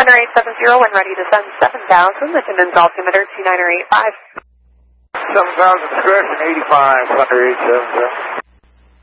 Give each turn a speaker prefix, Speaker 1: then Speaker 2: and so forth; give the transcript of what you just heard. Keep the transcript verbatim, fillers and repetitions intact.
Speaker 1: Thunder eight seven zero, when ready to send seven thousand, attendance altimeter two niner eight five.
Speaker 2: seven thousand discretion, eighty-five, Thunder eight seven zero.